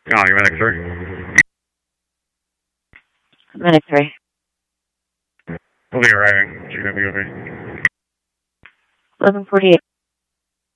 Oh, you medic 3? Medic 3. We'll be arriving. GWB. 1148.